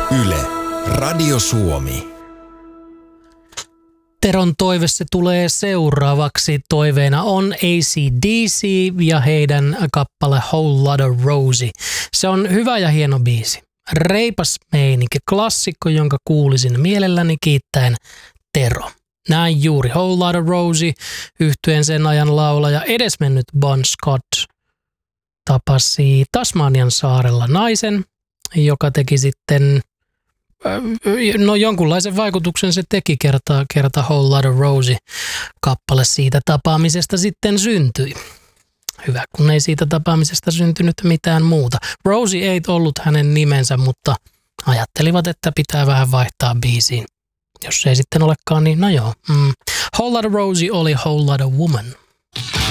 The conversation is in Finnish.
Yle, Radio Suomi. Teron toive se tulee seuraavaksi. Toiveena on AC/DC ja heidän kappale Whole Lotta Rosie. Se on hyvä ja hieno biisi. Reipas meininki, klassikko, jonka kuulisin mielelläni kiittäen Tero. Näin juuri Whole Lotta Rosie, yhtyen sen ajan laulaja edesmennyt Bon Scott tapasi Tasmanian saarella naisen, joka teki sitten, jonkunlaisen vaikutuksen se teki kerta Whole Lotta Rosie kappale siitä tapaamisesta sitten syntyi. Hyvä, kun ei siitä tapaamisesta syntynyt mitään muuta. Rosie ei ollut hänen nimensä, mutta ajattelivat, että pitää vähän vaihtaa biisiin. Jos ei sitten olekaan, niin no joo. Whole Lotta Rosie oli Whole Lotta Woman.